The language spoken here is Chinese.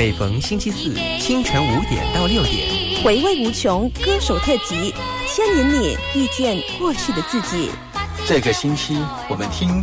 每逢星期四清晨5点到6点， 回味无穷歌手特辑，牵引你遇见过去的自己。 这个星期我们听